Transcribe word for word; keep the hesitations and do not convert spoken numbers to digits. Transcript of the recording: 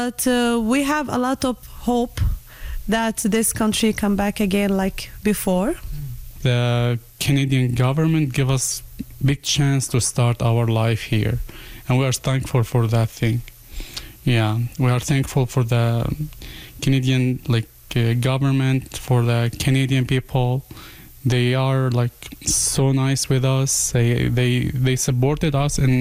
But uh, we have a lot of hope that this country come back again like before. The Canadian government give us big chance to start our life here, and we are thankful for that thing. Yeah, we are thankful for the Canadian like uh, government, for the Canadian people. They are like so nice with us. They they they supported us in